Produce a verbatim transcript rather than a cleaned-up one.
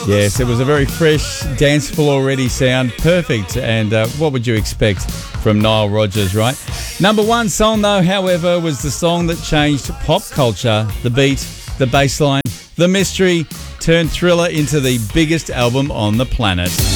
Yes, it was a very fresh, dance floor ready sound. Perfect. And uh, what would you expect from Nile Rodgers, right? Number one song, though, however, was the song that changed pop culture. The beat, the bass line, the mystery turned Thriller into the biggest album on the planet.